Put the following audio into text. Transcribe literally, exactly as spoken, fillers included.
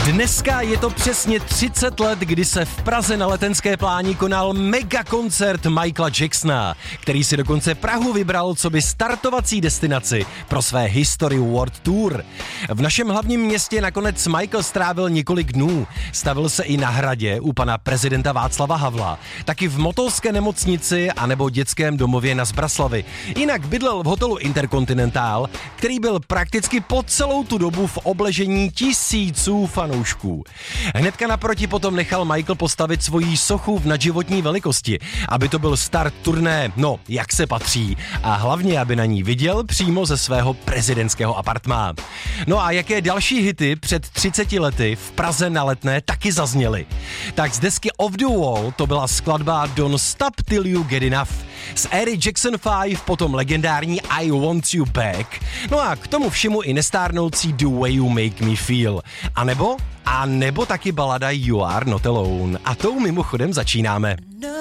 Dneska je to přesně třicet let, kdy se v Praze na Letenské pláni konal mega koncert Michaela Jacksona, který si dokonce Prahu vybral coby startovací destinaci pro své History World Tour. V našem hlavním městě nakonec Michael strávil několik dnů. Stavil se i na Hradě u pana prezidenta Václava Havla, taky v Motolské nemocnici anebo dětském domově na Zbraslavi. Jinak bydlel v hotelu Intercontinental, který byl prakticky po celou tu dobu v obležení tisíců fanoušků. Hnedka naproti potom nechal Michael postavit svoji sochu v nadživotní velikosti, aby to byl start turné, no, jak se patří, a hlavně, aby na ní viděl přímo ze svého prezidentského apartmá. No a jaké další hity před třiceti lety v Praze na Letné taky zazněly? Tak z desky Off the Wall to byla skladba Don't Stop Till You Get Enough, z éry Jackson pět potom legendární I Want You Back, no a k tomu všemu i nestárnoucí The Way You Make Me Feel, a nebo, a nebo taky balada You Are Not Alone, a tou mimochodem začínáme.